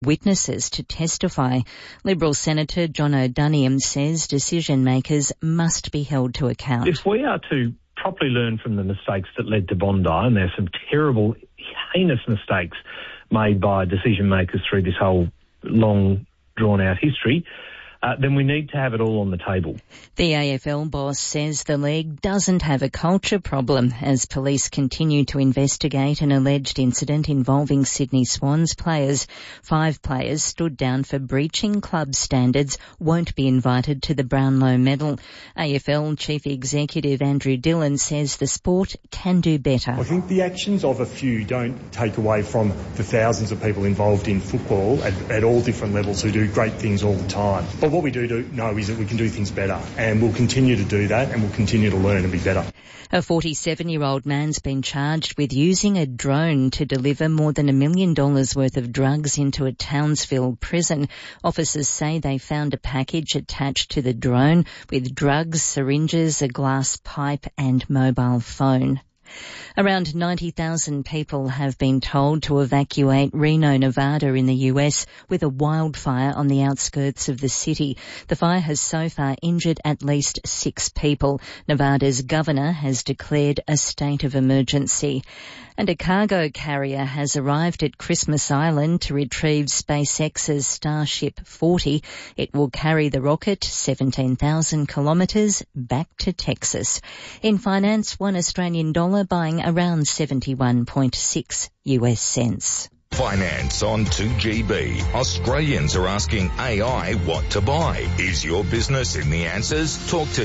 witnesses to testify. Liberal Senator John O'Doniam says decision makers must be held to account. If we are to properly learn from the mistakes that led to Bondi, and there's some terrible, heinous mistakes made by decision makers through this whole long, drawn-out history, then we need to have it all on the table. The AFL boss says the league doesn't have a culture problem as police continue to investigate an alleged incident involving Sydney Swans players. 5 players stood down for breaching club standards won't be invited to the Brownlow medal. AFL Chief Executive Andrew Dillon says the sport can do better. I think the actions of a few don't take away from the thousands of people involved in football at all different levels who do great things all the time. But what we do know is that we can do things better, and we'll continue to do that, and we'll continue to learn and be better. A 47-year-old man's been charged with using a drone to deliver more than $1 million worth of drugs into a Townsville prison. Officers say they found a package attached to the drone with drugs, syringes, a glass pipe and mobile phone. Around 90,000 people have been told to evacuate Reno, Nevada in the US with a wildfire on the outskirts of the city. The fire has so far injured at least 6 people. Nevada's governor has declared a state of emergency. And a cargo carrier has arrived at Christmas Island to retrieve SpaceX's Starship 40. It will carry the rocket 17,000 kilometres back to Texas. In finance, $1 Australian dollar buying around 71.6 US cents. Finance on 2GB. Australians are asking AI what to buy. Is your business in the answers? Talk to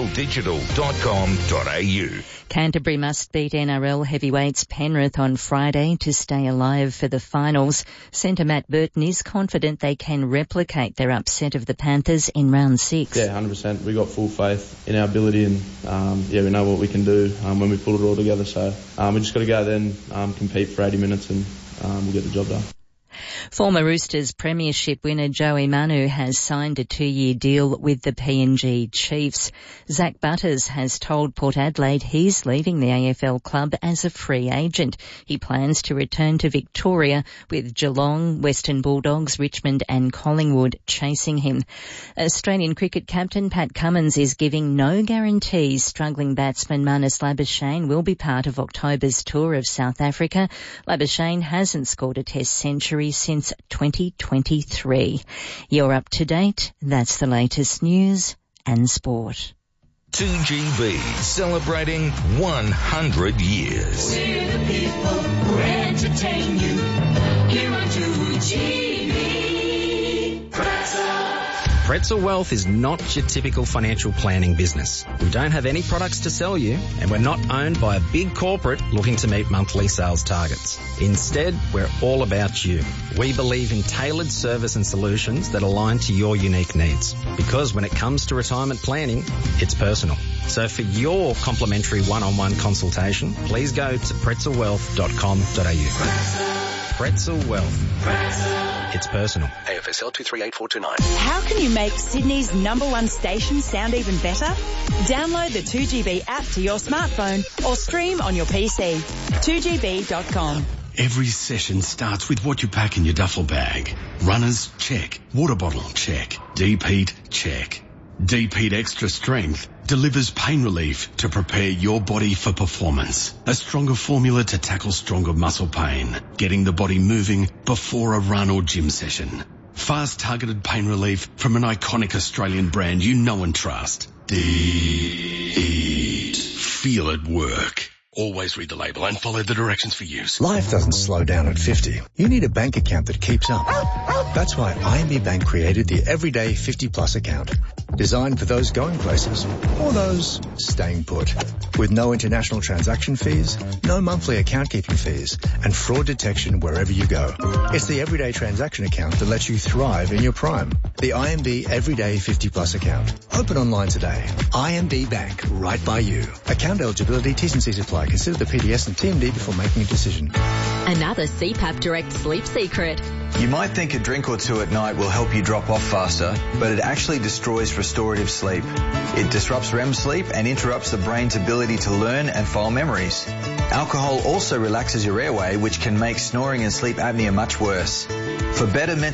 zealdigital.com.au. Canterbury must beat NRL heavyweights Penrith on Friday to stay alive for the finals. Centre Matt Burton is confident they can replicate their upset of the Panthers in round 6. Yeah, 100%. We got full faith in our ability and, we know what we can do when we pull it all together. So we just got to go there and compete for 80 minutes and we'll get the job done. Former Roosters premiership winner Joey Manu has signed a 2-year deal with the PNG Chiefs. Zach Butters has told Port Adelaide he's leaving the AFL club as a free agent. He plans to return to Victoria with Geelong, Western Bulldogs, Richmond and Collingwood chasing him. Australian cricket captain Pat Cummins is giving no guarantees struggling batsman Marnus Labuschagne will be part of October's tour of South Africa. Labuschagne hasn't scored a test century since 2023. You're up to date. That's the latest news and sport. 2GB, celebrating 100 years. We're the people who entertain you. Here on 2GB. Pretzel Wealth is not your typical financial planning business. We don't have any products to sell you, and we're not owned by a big corporate looking to meet monthly sales targets. Instead, we're all about you. We believe in tailored service and solutions that align to your unique needs. Because when it comes to retirement planning, it's personal. So for your complimentary one-on-one consultation, please go to pretzelwealth.com.au. Pretzel Wealth. It's personal. AFSL 238429. How can you make Sydney's #1 station sound even better? Download the 2GB app to your smartphone or stream on your PC. 2GB.com. Every session starts with what you pack in your duffel bag. Runners, check. Water bottle, check. Deep heat, check. Deep Heat Extra Strength delivers pain relief to prepare your body for performance. A stronger formula to tackle stronger muscle pain, getting the body moving before a run or gym session. Fast targeted pain relief from an iconic Australian brand you know and trust. Deep Heat. Feel it work. Always read the label and follow the directions for use. Life doesn't slow down at 50. You need a bank account that keeps up. That's why IMB Bank created the Everyday 50 Plus account. Designed for those going places or those staying put. With no international transaction fees, no monthly account keeping fees, and fraud detection wherever you go. It's the everyday transaction account that lets you thrive in your prime. The IMB Everyday 50 Plus account. Open online today. IMB Bank, right by you. Account eligibility, T's and C's apply. Consider the PDS and TMD before making a decision. Another CPAP Direct sleep secret. You might think a drink or two at night will help you drop off faster, but it actually destroys restorative sleep. It disrupts REM sleep and interrupts the brain's ability to learn and file memories. Alcohol also relaxes your airway, which can make snoring and sleep apnea much worse. For better mental